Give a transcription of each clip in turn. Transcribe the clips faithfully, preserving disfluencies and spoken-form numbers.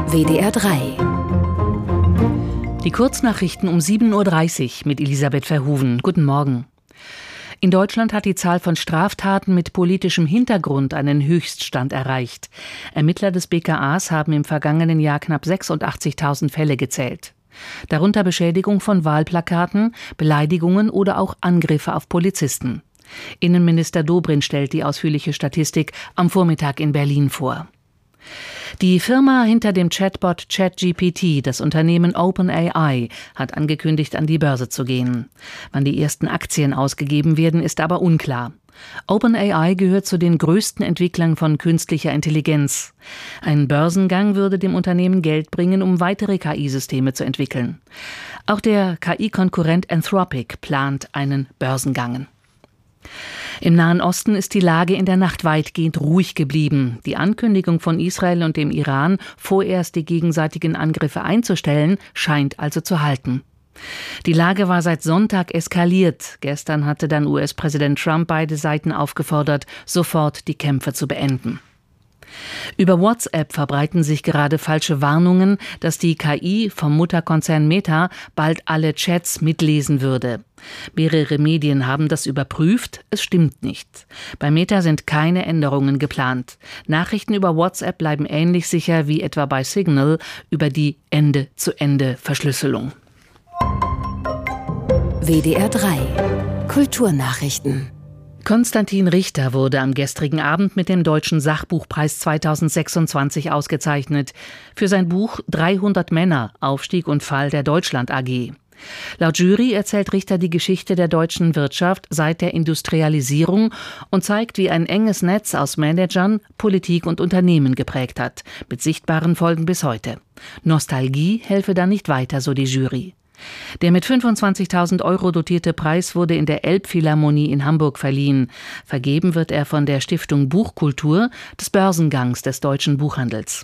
W D R drei. Die Kurznachrichten um sieben Uhr dreißig mit Elisabeth Verhoeven. Guten Morgen. In Deutschland hat die Zahl von Straftaten mit politischem Hintergrund einen Höchststand erreicht. Ermittler des B K As haben im vergangenen Jahr knapp sechsundachtzigtausend Fälle gezählt. Darunter Beschädigung von Wahlplakaten, Beleidigungen oder auch Angriffe auf Polizisten. Innenminister Dobrindt stellt die ausführliche Statistik am Vormittag in Berlin vor. Die Firma hinter dem Chatbot ChatGPT, das Unternehmen OpenAI, hat angekündigt, an die Börse zu gehen. Wann die ersten Aktien ausgegeben werden, ist aber unklar. OpenAI gehört zu den größten Entwicklern von künstlicher Intelligenz. Ein Börsengang würde dem Unternehmen Geld bringen, um weitere K I-Systeme zu entwickeln. Auch der K I-Konkurrent Anthropic plant einen Börsengang. Im Nahen Osten ist die Lage in der Nacht weitgehend ruhig geblieben. Die Ankündigung von Israel und dem Iran, vorerst die gegenseitigen Angriffe einzustellen, scheint also zu halten. Die Lage war seit Sonntag eskaliert. Gestern hatte dann U S-Präsident Trump beide Seiten aufgefordert, sofort die Kämpfe zu beenden. Über WhatsApp verbreiten sich gerade falsche Warnungen, dass die K I vom Mutterkonzern Meta bald alle Chats mitlesen würde. Mehrere Medien haben das überprüft, es stimmt nicht. Bei Meta sind keine Änderungen geplant. Nachrichten über WhatsApp bleiben ähnlich sicher wie etwa bei Signal über die Ende-zu-Ende-Verschlüsselung. W D R drei. Kulturnachrichten. Konstantin Richter wurde am gestrigen Abend mit dem Deutschen Sachbuchpreis zweitausendsechsundzwanzig ausgezeichnet für sein Buch dreihundert Männer, Aufstieg und Fall der Deutschland A G. Laut Jury erzählt Richter die Geschichte der deutschen Wirtschaft seit der Industrialisierung und zeigt, wie ein enges Netz aus Managern, Politik und Unternehmen geprägt hat, mit sichtbaren Folgen bis heute. Nostalgie helfe da nicht weiter, so die Jury. Der mit fünfundzwanzigtausend Euro dotierte Preis wurde in der Elbphilharmonie in Hamburg verliehen. Vergeben wird er von der Stiftung Buchkultur des Börsengangs des deutschen Buchhandels.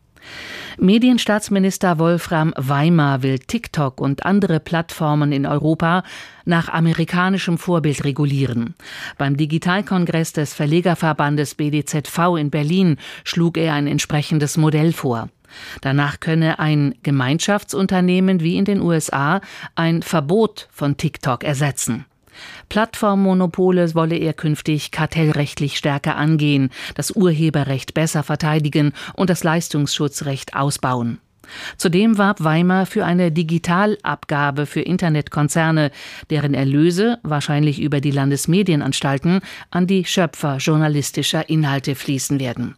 Medienstaatsminister Wolfram Weimar will TikTok und andere Plattformen in Europa nach amerikanischem Vorbild regulieren. Beim Digitalkongress des Verlegerverbandes B D Z V in Berlin schlug er ein entsprechendes Modell vor. Danach könne ein Gemeinschaftsunternehmen wie in den U S A ein Verbot von TikTok ersetzen. Plattformmonopole wolle er künftig kartellrechtlich stärker angehen, das Urheberrecht besser verteidigen und das Leistungsschutzrecht ausbauen. Zudem warb Weimar für eine Digitalabgabe für Internetkonzerne, deren Erlöse, wahrscheinlich über die Landesmedienanstalten, an die Schöpfer journalistischer Inhalte fließen werden.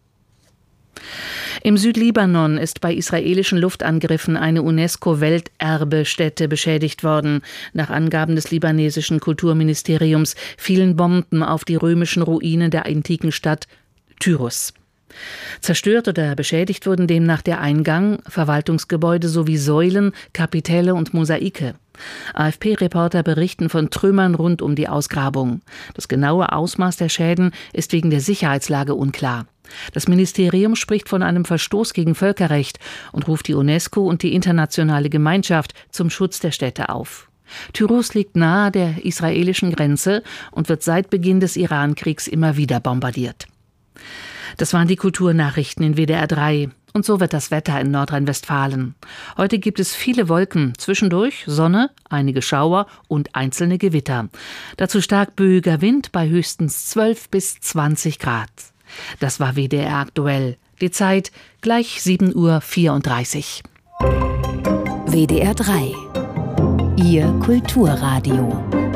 Im Südlibanon ist bei israelischen Luftangriffen eine UNESCO-Welterbestätte beschädigt worden. Nach Angaben des libanesischen Kulturministeriums fielen Bomben auf die römischen Ruinen der antiken Stadt Tyrus. Zerstört oder beschädigt wurden demnach der Eingang, Verwaltungsgebäude sowie Säulen, Kapitelle und Mosaike. AfP-Reporter berichten von Trümmern rund um die Ausgrabung. Das genaue Ausmaß der Schäden ist wegen der Sicherheitslage unklar. Das Ministerium spricht von einem Verstoß gegen Völkerrecht und ruft die UNESCO und die internationale Gemeinschaft zum Schutz der Stätte auf. Tyrus liegt nahe der israelischen Grenze und wird seit Beginn des Iran-Kriegs immer wieder bombardiert. Das waren die Kulturnachrichten in W D R drei. Und so wird das Wetter in Nordrhein-Westfalen. Heute gibt es viele Wolken, zwischendurch Sonne, einige Schauer und einzelne Gewitter. Dazu stark böiger Wind bei höchstens zwölf bis zwanzig Grad. Das war W D R aktuell. Die Zeit gleich sieben Uhr vierunddreißig. W D R drei. Ihr Kulturradio.